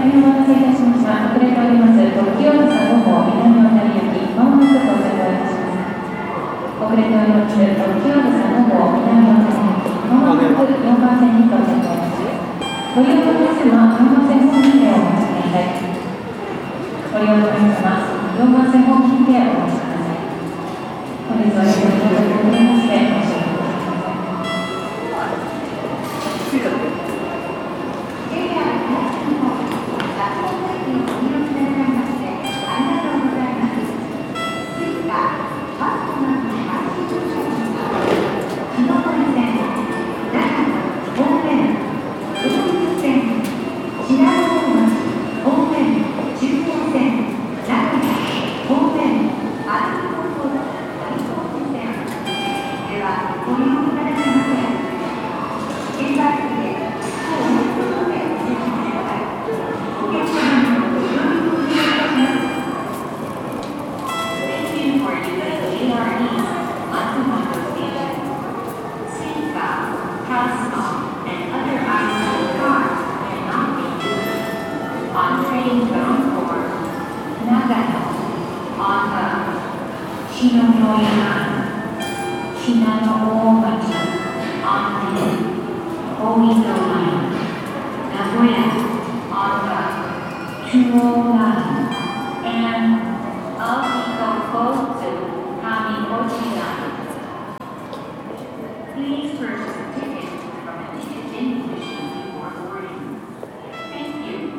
変お待たせいたしました。遅れております特急あずさ5号南小谷行き、まもなく到着をいたします。遅れております特急あずさ5号南小谷行き、まもなく4番線に到着をいたします。ご利用の皆様、4番線方面でお待ちください。ご利用の皆様、4番線方面でお待ちください。本日はご利用いただきまして申し訳ございません。Line